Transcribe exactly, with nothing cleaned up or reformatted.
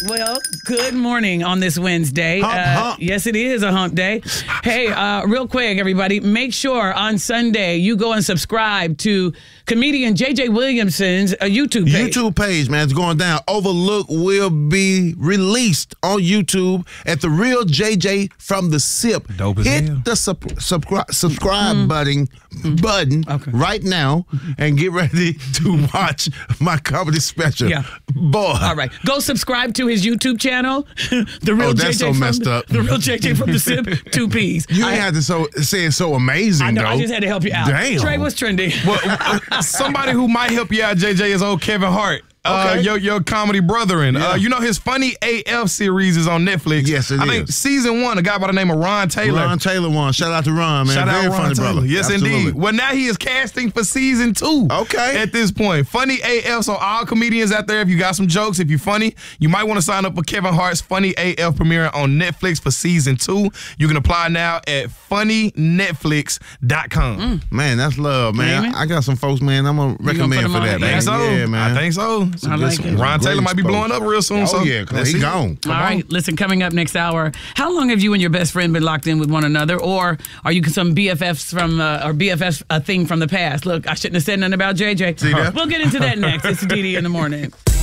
Well, good morning on this Wednesday. Hump, uh, hump. Yes, it is a hump day. Hey, uh, real quick, everybody, make sure on Sunday you go and subscribe to comedian J J Williamson's uh, YouTube page. YouTube page, man, it's going down. Overlook will be released on YouTube at The Real J J from the Sip. Dope as Hit hell. the sub- subscri- subscribe mm. button, mm. button Okay. right now and get ready to watch my comedy special. Yeah. Boy. All right, go subscribe to his YouTube channel. The Real Oh, J J that's so from messed the, up. The Real J J from the Sip, two P's. You I, ain't had to so, say it so amazing, I know, though. I just had to help you out. Damn. Trey, what's trending? Well, uh, somebody who might help you out, J J, is old Kevin Hart. Uh, Okay. your, your comedy brethren. Yeah. Uh, you know his Funny A F series is on Netflix. Yes, it I think is. season one, a guy by the name of Ron Taylor. Ron Taylor won. Shout out to Ron, man. Shout Very out Ron funny Taylor. brother. Yes, Absolutely. indeed. Well, now he is casting for season two. Okay. At this point. Funny A F. So all comedians out there, if you got some jokes, if you're funny, you might want to sign up for Kevin Hart's Funny A F premiering on Netflix for season two. You can apply now at funny netflix dot com. Mm. Man, that's love, man. Maybe. I got some folks, man. I'm going to gonna put recommend them for on that, it? man. Think so? Yeah, man. I think so. Some I good- like some it. Ron great Taylor might be exposure. blowing up real soon. Oh, so yeah, because let's he see. gone. All right, listen, coming up next hour, how long have you and your best friend been locked in with one another? Or are you some B F Fs from, uh, or B F Fs a thing from the past? Look, I shouldn't have said nothing about J J. See that? We'll get into that next. It's D D in the morning.